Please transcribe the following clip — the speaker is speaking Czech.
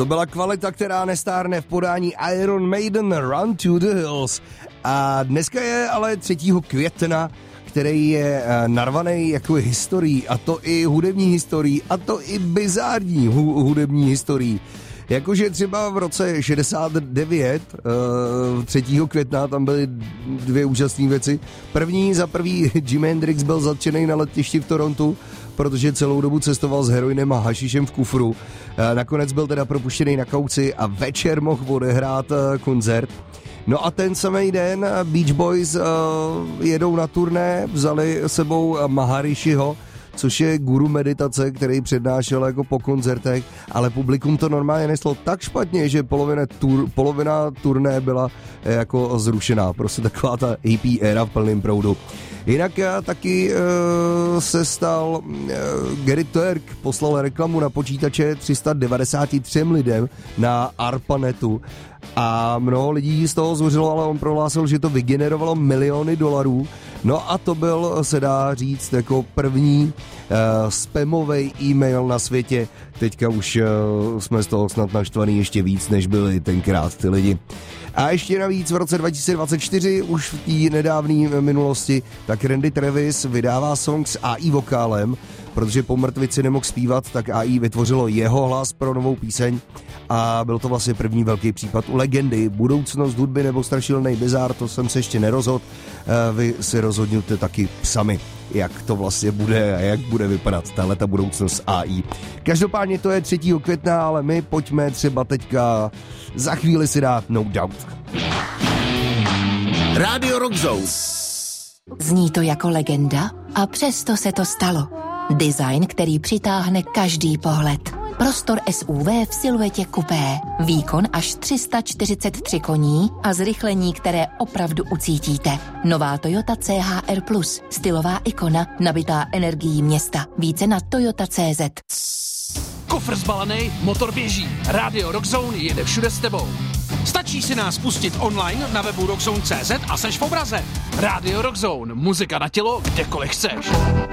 To byla kvalita, která nestárne v podání Iron Maiden, Run to the Hills. A dneska je ale 3. května, který je narvaný jako historií, a to i hudební historií, a to i bizární hudební historií. Jakože třeba v roce 69, 3. května, tam byly 2 úžasné věci. Za prvý Jimi Hendrix byl zatčený na letišti v Torontu, protože celou dobu cestoval s heroinem a hašišem v kufru. Nakonec byl teda propuštěný na kauci a večer mohl odehrát koncert. No a ten samý den Beach Boys jedou na turné, vzali sebou Maharishiho, což je guru meditace, který přednášel jako po koncertech, ale publikum to normálně neslo tak špatně, že polovina turné byla jako zrušená. Prostě taková ta hippie éra v plném proudu. Jinak taky se stal Gary Turk, poslal reklamu na počítače 393 lidem na ARPANETu a mnoho lidí z toho zuřilo, ale on prohlásil, že to vygenerovalo miliony dolarů. No a to byl, se dá říct, jako první spamový e-mail na světě. Teďka už jsme z toho snad naštvaný ještě víc, než byli tenkrát ty lidi. A ještě navíc v roce 2024, už v té nedávné minulosti, tak Randy Travis vydává song s AI vokálem, protože po mrtvici nemohl zpívat, tak AI vytvořilo jeho hlas pro novou píseň a byl to vlastně první velký případ u legendy. Budoucnost hudby nebo strašidelný bizár, to jsem se ještě nerozhodl, vy si rozhodněte taky sami, jak to vlastně bude a jak bude vypadat tahleta budoucnost AI. Každopádně to je 3. května, ale my pojďme třeba teďka za chvíli si dát No Doubt. Radio Rock Zone. Zní to jako legenda a přesto se to stalo. Design, který přitáhne každý pohled. Prostor SUV v siluetě kupé. Výkon až 343 koní a zrychlení, které opravdu ucítíte. Nová Toyota CHR+, stylová ikona, nabitá energií města. Více na toyota.cz. Kofr zbalený, motor běží. Radio Rock Zone jede všude s tebou. Stačí si nás pustit online na webu rockzone.cz a seš v obraze. Radio Rock Zone, muzika na tělo, kdekoliv chceš.